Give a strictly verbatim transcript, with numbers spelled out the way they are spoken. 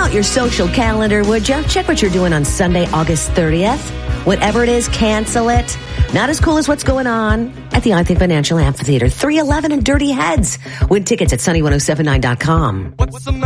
out your social calendar, would you? Check what you're doing on Sunday, August thirtieth. Whatever it is, cancel it. Not as cool as what's going on at the I Think Financial Amphitheater. three eleven and Dirty Heads. Win tickets at sunny ten seventy-nine dot com. What's the matter?